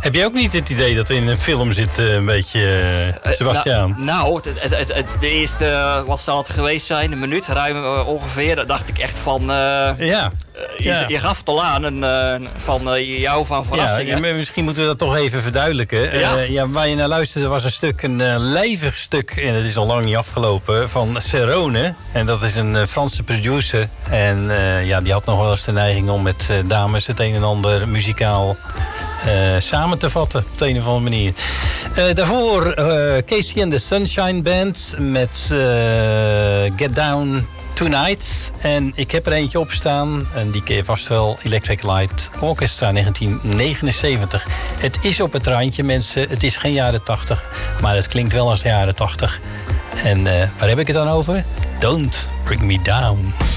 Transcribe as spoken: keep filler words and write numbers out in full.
Heb je ook niet het idee dat er in een film zit, uh, een beetje, uh, Sebastiaan? Uh, nou, nou het, het, het, de eerste, uh, wat zal het geweest zijn, een minuut, ruim uh, ongeveer. Dan dacht ik echt van... Uh, ja. Uh, je, ja. je gaf het al aan, een, uh, van uh, jou van verrassingen. Ja, misschien moeten we dat toch even verduidelijken. Ja. Uh, ja, waar je naar luisterde was een stuk, een uh, lijvig stuk, en het is al lang niet afgelopen, van Cerrone. En dat is een uh, Franse producer. En uh, ja, die had nog wel eens de neiging om met uh, dames het een en ander muzikaal uh, samen te vatten. Op de een of andere manier. Uh, daarvoor uh, Casey and the Sunshine Band met uh, Get Down Tonight. En ik heb er eentje op staan. En die ken je vast wel. Electric Light Orchestra negentien negenenzeventig. Het is op het randje, mensen. Het is geen jaren tachtig. Maar het klinkt wel als de jaren tachtig. En uh, waar heb ik het dan over? Don't Bring Me Down.